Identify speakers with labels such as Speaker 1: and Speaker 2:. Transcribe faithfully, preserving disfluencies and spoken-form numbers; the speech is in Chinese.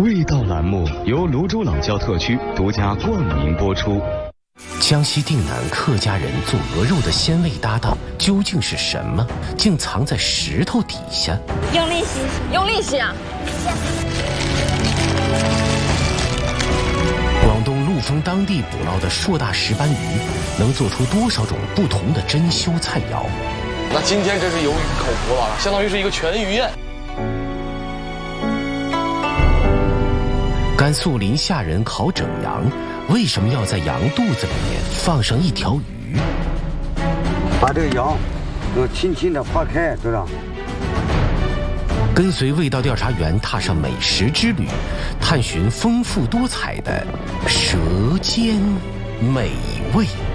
Speaker 1: 味道栏目由泸州老窖特区独家冠名播出。
Speaker 2: 江西定南客家人做鹅肉的鲜味搭档究竟是什么？竟藏在石头底下。
Speaker 3: 用力吸，用力吸啊！
Speaker 2: 广东陆丰当地捕捞的硕大石斑鱼，能做出多少种不同的珍馐菜肴？
Speaker 4: 那今天真是有鱼口福了，相当于是一个全鱼宴。
Speaker 2: 甘肃临夏人烤整羊，为什么要在羊肚子里面放上一条鱼？
Speaker 5: 把这个羊呃轻轻地划开，知道？
Speaker 2: 跟随味道调查员踏上美食之旅，探寻丰富多彩的舌尖美味。